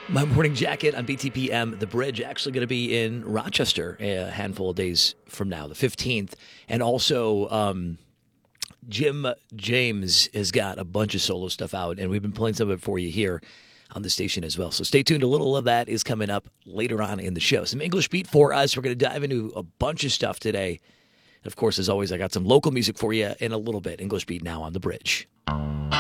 My morning jacket on BTPM, The Bridge, actually going to be in Rochester a handful of days from now, the 15th. And also, Jim James has got a bunch of solo stuff out, and we've been playing some of it for you here on the station as well. So stay tuned. A little of that is coming up later on in the show. Some English beat for us. We're going to dive into a bunch of stuff today. And of course, as always, I got some local music for you in a little bit. English beat now on The Bridge.